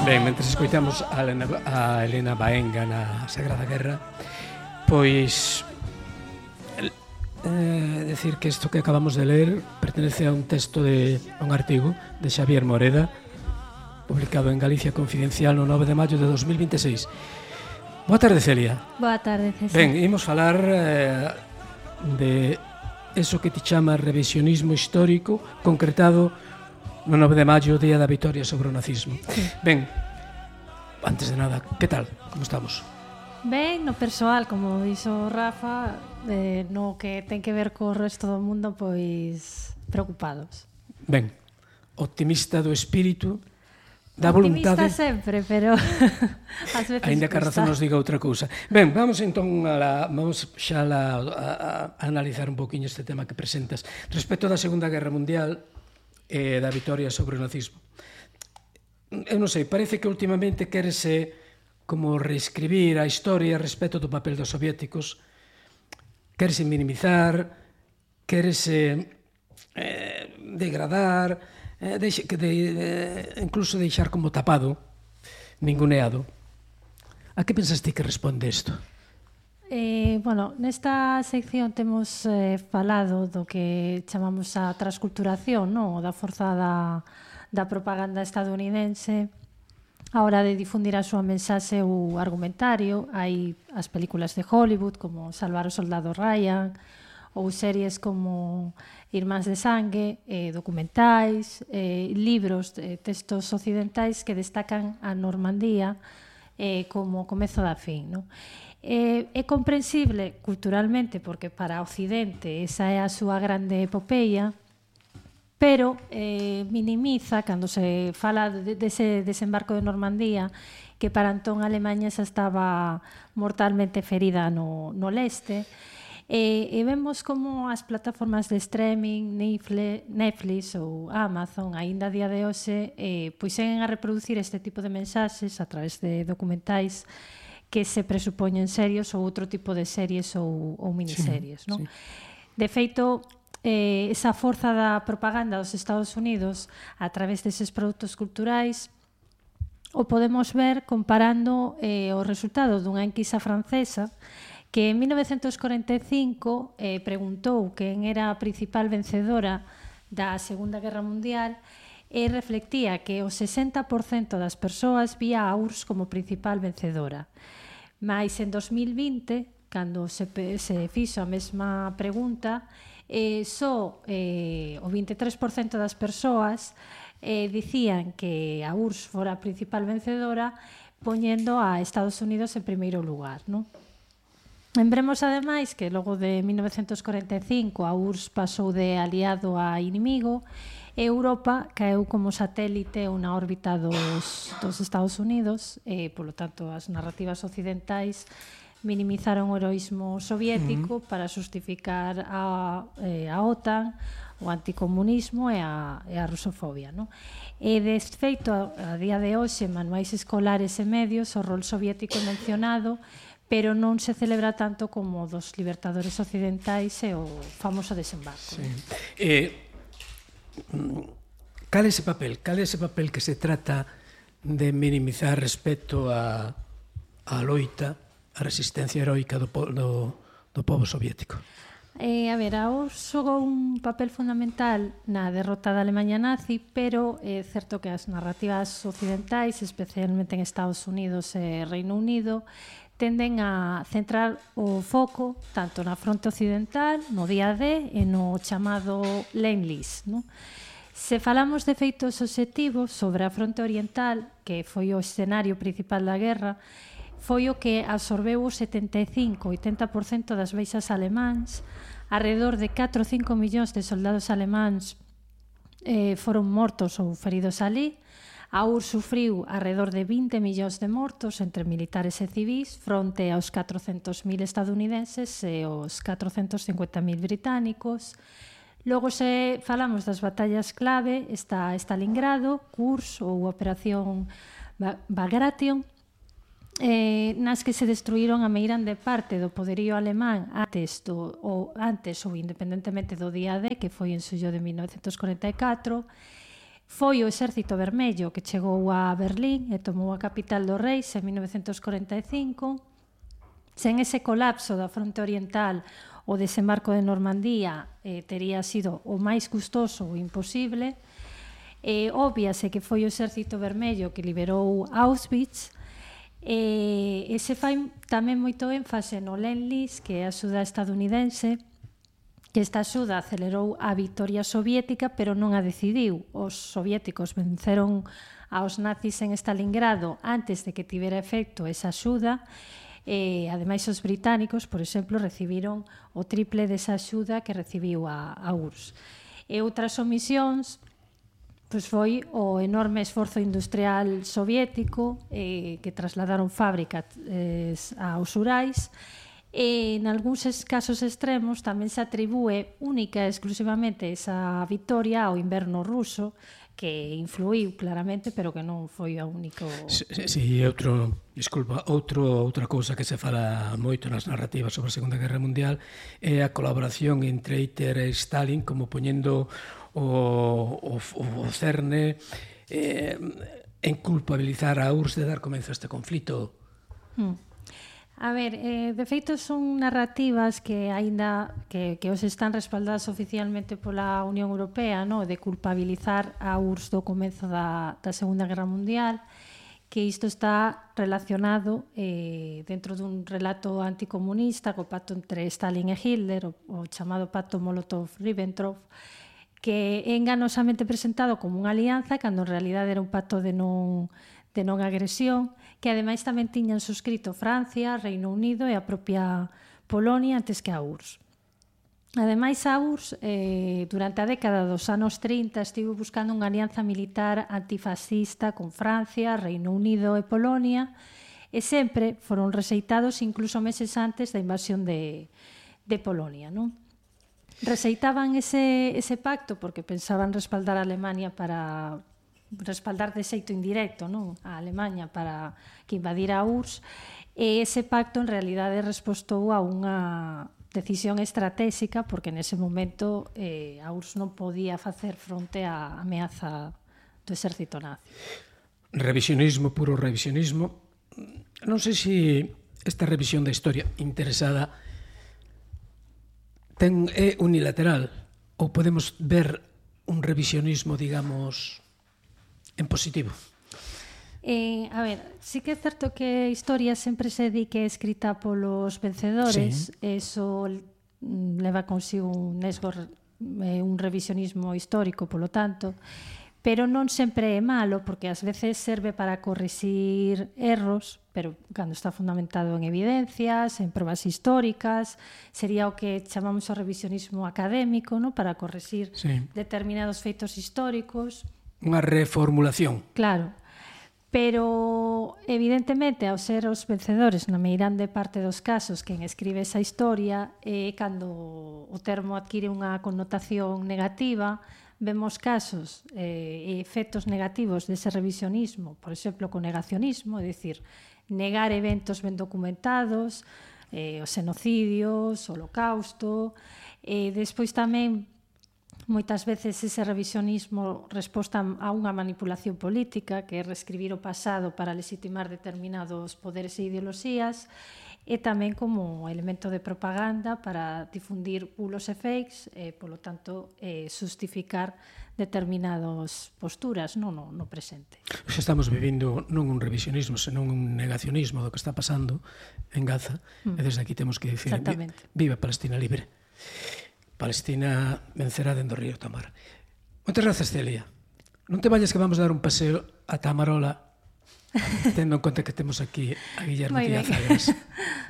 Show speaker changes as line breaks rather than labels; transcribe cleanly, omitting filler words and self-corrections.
Ben, mentre escoitamos a Elena Baenga na Sagrada Guerra, pois decir que isto que acabamos de ler pertenece a un texto a un artigo de Xavier Moreda, publicado en Galicia Confidencial no 9 de maio de 2026. Boa tarde, Celia.
Boa tarde, César.
Ben, imos falar de eso que te chama revisionismo histórico, concretado no 9 de maio, día da vitoria sobre o nazismo.
Sí.
Ben, antes de nada, que tal? Como estamos?
Ben, no persoal, como dixo Rafa, no que ten que ver co resto do mundo, pois preocupados.
Ben, optimista do espírito, da voluntade...
Optimista sempre, pero ás veces
Ainda que a razón nos diga outra cousa. Ben, vamos entón vamos xa a analizar un poquinho este tema que presentas respecto da Segunda Guerra Mundial e da vitoria sobre o nazismo. Eu non sei, parece que últimamente quérese como reescribir a historia respecto do papel dos soviéticos, quérese minimizar, quérese degradar, incluso deixar como tapado, ninguneado. A que pensas ti que responde isto?
Bueno, nesta sección temos falado do que chamamos a transculturación, non? Da forza da propaganda estadounidense a hora de difundir a súa mensaxe ou argumentario. Hai as películas de Hollywood como Salvar o soldado Ryan ou series como Irmáns de sangue, documentais, libros, textos occidentais que destacan a Normandía como comezo da fin, non? É comprensible culturalmente porque para Occidente esa é a súa grande epopeia, pero minimiza cando se fala dese desembarco de Normandía, que para entón a Alemanha xa estaba mortalmente ferida no leste, e vemos como as plataformas de streaming, Netflix ou Amazon, aínda a día de hoxe, pois seguen a reproducir este tipo de mensaxes a través de documentais que se presupoñen serios ou outro tipo de series ou miniseries, non?
Sí.
De feito, esa forza da propaganda dos Estados Unidos a través deses produtos culturais o podemos ver comparando os resultados dunha enquisa francesa que en 1945 preguntou quen era a principal vencedora da Segunda Guerra Mundial e reflectía que o 60% das persoas vía a URSS como principal vencedora. Mais en 2020, cando se fixo a mesma pregunta, só o 23% das persoas dicían que a URSS fora a principal vencedora, poñendo a Estados Unidos en primeiro lugar, non? Lembremos, ademais, que logo de 1945 a URSS pasou de aliado a inimigo e Europa caeu como satélite ou na órbita dos Estados Unidos e, polo tanto, as narrativas occidentais minimizaron o heroísmo soviético para justificar a OTAN, o anticomunismo e a rusofobia, non? E, de feito, a día de hoxe, en manuais escolares e medios, o rol soviético mencionado, pero non se celebra tanto como dos libertadores occidentais e o famoso desembarco.
Sí. Cal é ese papel? Cal é ese papel que se trata de minimizar respecto a loita, a resistencia heroica do pobo soviético?
A ver, a URSS xogou un papel fundamental na derrota da Alemanha nazi, pero é certo que as narrativas occidentais, especialmente en Estados Unidos e Reino Unido, tenden a centrar o foco tanto na fronte occidental, no día D e no chamado Lend-Lease, non? Se falamos de feitos obxectivos sobre a fronte oriental, que foi o escenario principal da guerra, foi o que absorbeu o 75-80% das baixas alemáns, alrededor de 4 ou 5 millóns de soldados alemáns foron mortos ou feridos ali. A URSS sufriu alrededor de 20 millóns de mortos entre militares e civís fronte aos 400.000 estadounidenses e os 450.000 británicos. Logo, se falamos das batallas clave, está Stalingrado, Kursk ou Operación Bagration, nas que se destruíron a meirande parte do poderío alemán antes ou independentemente do día D, que foi en xullo de 1944. foi o Exército Vermello que chegou a Berlín e tomou a capital dos reis en 1945. Sen ese colapso da fronte oriental, o desembarco de Normandía tería sido o máis custoso ou imposible. Óbviase que foi o Exército Vermello que liberou Auschwitz, e se fai tamén moito énfase no Lend-Lease, que é a axuda estadounidense, que esta axuda acelerou a victoria soviética, pero non a decidiu. Os soviéticos venceron aos nazis en Stalingrado antes de que tivera efecto esa axuda, e ademais os británicos, por exemplo, recibiron o triple desa axuda que recibiu a URSS. E outras omisións pois foi o enorme esforzo industrial soviético que trasladaron fábricas aos Urais, e en algúns casos extremos tamén se atribúe única e exclusivamente esa victoria ao inverno ruso, que influiu claramente, pero que non foi a único...
Sí, outra cousa que se fala moito nas narrativas sobre a Segunda Guerra Mundial é a colaboración entre Hitler e Stalin, como poñendo o cerne en culpabilizar a URSS de dar comezo a este conflito.
A ver, de feito son narrativas que aínda que os están respaldadas oficialmente pola Unión Europea, no, de culpabilizar a URSS do comezo da Segunda Guerra Mundial, que isto está relacionado dentro dun relato anticomunista co pacto entre Stalin e Hitler, o chamado pacto Molotov-Ribbentrop, que é enganosamente presentado como unha alianza cando en realidade era un pacto de non agresión, que ademais tamén tiñan suscrito Francia, Reino Unido e a propia Polonia antes que a URSS. Ademais, a URSS, durante a década dos anos 30, estivo buscando unha alianza militar antifascista con Francia, Reino Unido e Polonia, e sempre foron rexeitados incluso meses antes da invasión de Polonia, non? Rexeitaban ese pacto porque pensaban respaldar a Alemania para respaldar de xeito indirecto, non, a Alemanha para que invadira a URSS, e ese pacto en realidade respostou a unha decisión estratégica porque nese momento a URSS non podía facer fronte á ameaza do exército nazi.
Revisionismo, puro revisionismo. Non sei se esta revisión da historia interesada é unilateral ou podemos ver un revisionismo, digamos, en positivo.
A ver, sí que é certo que a historia sempre se di que é escrita polos vencedores, sí. Eso leva consigo un nesgo, un revisionismo histórico, polo tanto, pero non sempre é malo, porque ás veces serve para corrixir erros, pero cando está fundamentado en evidencias, en probas históricas, sería o que chamamos o revisionismo académico, ¿no? Para corrixir determinados feitos históricos.
Unha reformulación.
Claro, pero evidentemente ao ser os vencedores na meirande parte dos casos quen escribe esa historia, cando o termo adquire unha connotación negativa, vemos casos e efectos negativos dese revisionismo, por exemplo, co negacionismo, é dicir, negar eventos ben documentados, os xenocidios, o holocausto, despois tamén moitas veces ese revisionismo resposta a unha manipulación política, que é reescribir o pasado para legitimar determinados poderes e ideoloxías, e tamén como elemento de propaganda para difundir bulos e fakes, e, polo tanto, justificar determinadas posturas no presente.
Xa estamos vivindo non un revisionismo, senón un negacionismo do que está pasando en Gaza, e desde aquí temos que dicir viva Palestina libre. Palestina vencerá dentro do río Tamar. Moitas grazas, Celia. Non te vayas que vamos dar un paseo a Tamarola, tendo en conta que temos aquí a Guillermo Díaz Águilas.